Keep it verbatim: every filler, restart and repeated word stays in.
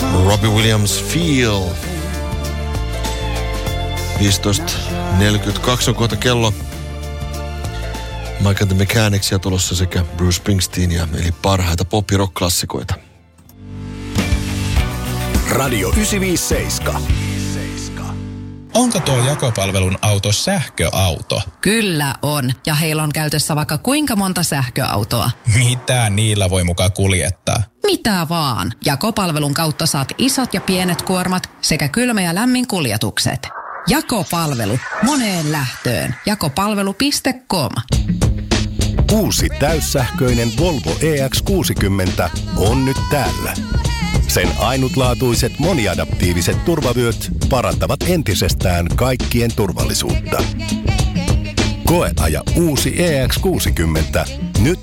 Robbie Williams, Feel. viisitoista neljäkymmentäkaksi on kohta kello. Michael the Mechanicsia tulossa sekä Bruce Springsteenia, eli parhaita pop-rock-klassikoita. Radio yhdeksänsataaviisikymmentäseitsemän. Onko tuo jakopalvelun auto sähköauto? Kyllä on, ja heillä on käytössä vaikka kuinka monta sähköautoa. Mitä niillä voi mukaan kuljettaa? Mitä vaan. Jakopalvelun kautta saat isot ja pienet kuormat sekä kylmä- ja lämmin kuljetukset. Jakopalvelu. Moneen lähtöön. Jakopalvelu piste com. Uusi täyssähköinen Volvo E X kuusikymmentä on nyt täällä. Sen ainutlaatuiset moniadaptiiviset turvavyöt parantavat entisestään kaikkien turvallisuutta. Koe aja uusi E X kuusikymmentä nyt